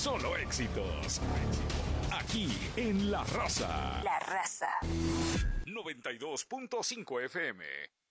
solo éxitos. Aquí en La Raza. La Raza. 92.5 FM.